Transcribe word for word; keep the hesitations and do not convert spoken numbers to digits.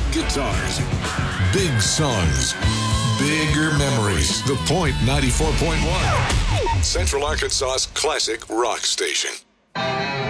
guitars, big songs, bigger memories. The Point ninety-four point one, Central Arkansas's classic rock station.